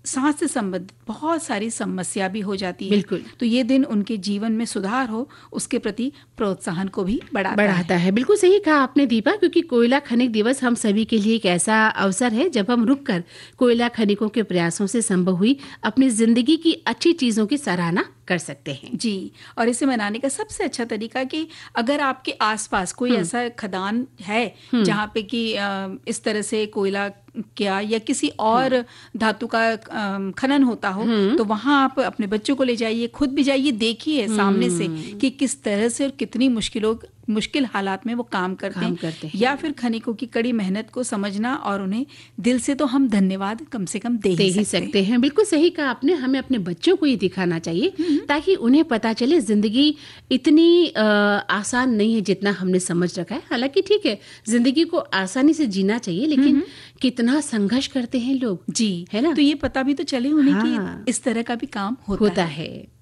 सांस से संबंधित बहुत सारी समस्या भी हो जाती है। बिल्कुल। तो ये दिन उनके जीवन में सुधार हो, उसके प्रति प्रोत्साहन को भी बढ़ाता है। बिल्कुल सही कहा आपने दीपा, क्योंकि कोयला खनिक दिवस हम सभी के लिए एक ऐसा अवसर है जब हम रुककर कोयला खनिकों के प्रयासों से संभव हुई अपनी जिंदगी की अच्छी चीजों की सराहना कर सकते हैं। जी, और इसे मनाने का सबसे अच्छा तरीका कि अगर आपके आसपास कोई ऐसा खदान है जहाँ पे कि इस तरह से कोयला क्या या किसी और धातु का खनन होता हो, तो वहां आप अपने बच्चों को ले जाइए, खुद भी जाइए, देखिए सामने से कि किस तरह से और कितनी मुश्किल हालात में वो काम करते हैं। या फिर खनिकों की कड़ी मेहनत को समझना और उन्हें दिल से तो हम धन्यवाद कम से कम दे ही सकते हैं। बिल्कुल सही कहा आपने, हमें अपने बच्चों को ये दिखाना चाहिए ताकि उन्हें पता चले जिंदगी इतनी आसान नहीं है जितना हमने समझ रखा है। हालांकि ठीक है, जिंदगी को आसानी से जीना चाहिए, लेकिन कितना संघर्ष करते हैं लोग, जी, है ना। तो ये पता भी तो चले उन्हें कि इस तरह का भी काम होता है।